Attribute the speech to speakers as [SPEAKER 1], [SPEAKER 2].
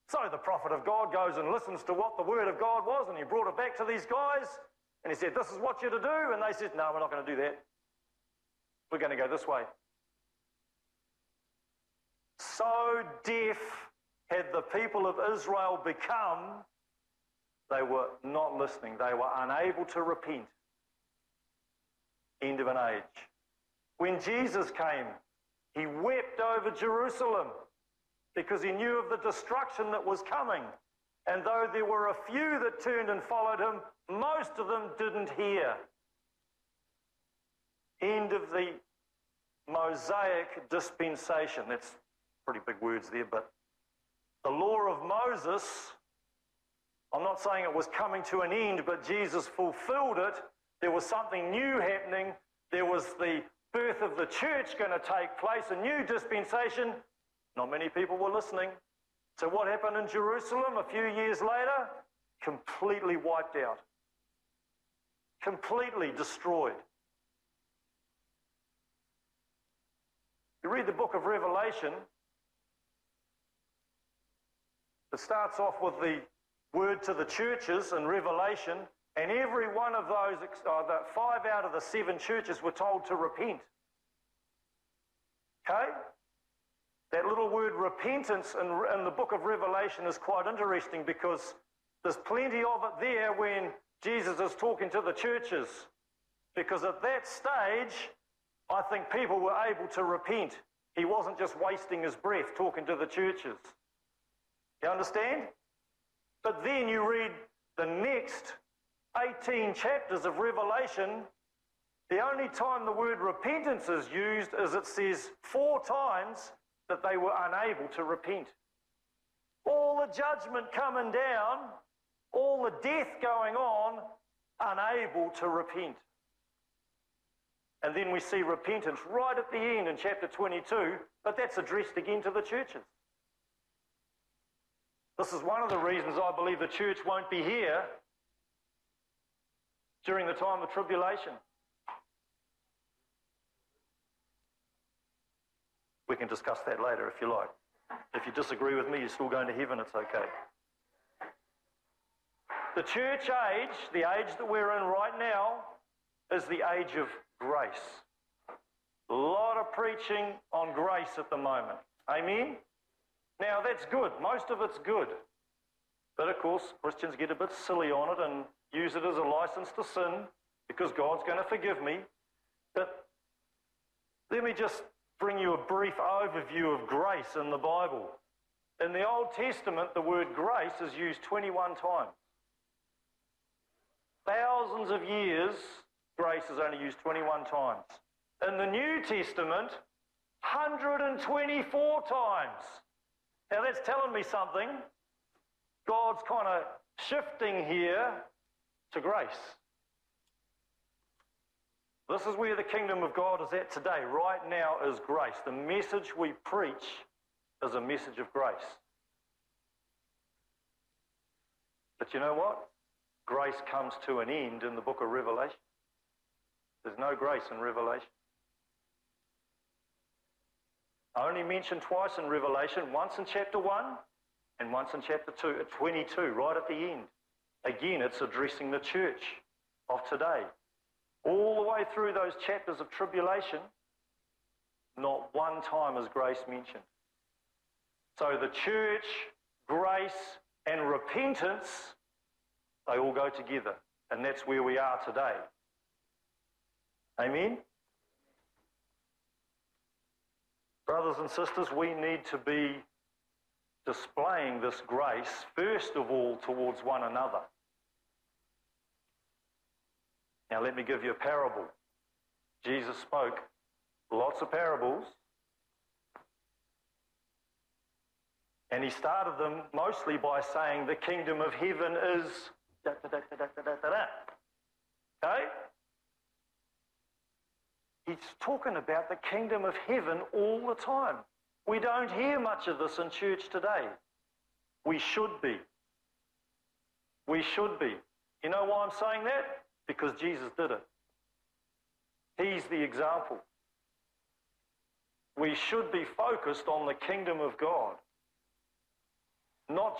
[SPEAKER 1] So the prophet of God goes and listens to what the word of God was, and he brought it back to these guys, and he said, this is what you're to do. And they said, no, we're not going to do that. We're going to go this way. So deaf had the people of Israel become, they were not listening. They were unable to repent. End of an age. When Jesus came, he wept over Jerusalem because he knew of the destruction that was coming. And though there were a few that turned and followed him, most of them didn't hear. End of the Mosaic dispensation. That's pretty big words there, but the law of Moses, I'm not saying it was coming to an end, but Jesus fulfilled it. There was something new happening. There was the birth of the church going to take place, a new dispensation. Not many people were listening. So what happened in Jerusalem a few years later? Completely wiped out. Completely destroyed. You read the book of Revelation, it starts off with the word to the churches in Revelation, and every one of those, 5 out of the 7 churches were told to repent. Okay? That little word repentance in the book of Revelation is quite interesting because there's plenty of it there when Jesus is talking to the churches. Because at that stage, I think people were able to repent. He wasn't just wasting his breath talking to the churches. You understand? But then you read the next 18 chapters of Revelation, the only time the word repentance is used is it says 4 times that they were unable to repent. All the judgment coming down, all the death going on, unable to repent. And then we see repentance right at the end in chapter 22, but that's addressed again to the churches. This is one of the reasons I believe the church won't be here during the time of tribulation. We can discuss that later if you like. If you disagree with me, you're still going to heaven, it's okay. The church age, the age that we're in right now, is the age of grace. A lot of preaching on grace at the moment. Amen? Now that's good. Most of it's good. But of course, Christians get a bit silly on it and use it as a license to sin because God's going to forgive me. But let me just bring you a brief overview of grace in the Bible. In the Old Testament, the word grace is used 21 times. Thousands of years, grace is only used 21 times. In the New Testament, 124 times. Now that's telling me something. God's kind of shifting here to grace. This is where the kingdom of God is at today. Right now is grace. The message we preach is a message of grace. But you know what? Grace comes to an end in the book of Revelation. There's no grace in Revelation. I only mentioned twice in Revelation, once in chapter 1 and once in chapter 2, at 22, right at the end. Again, it's addressing the church of today. All the way through those chapters of tribulation, not one time is grace mentioned. So the church, grace, and repentance, they all go together. And that's where we are today. Amen? Brothers and sisters, we need to be displaying this grace, first of all, towards one another. Now let me give you a parable. Jesus spoke lots of parables, and he started them mostly by saying the kingdom of heaven is Okay? He's talking about the kingdom of heaven all the time. We don't hear much of this in church today. We should be. We should be. You know why I'm saying that? Because Jesus did it. He's the example. We should be focused on the kingdom of God, not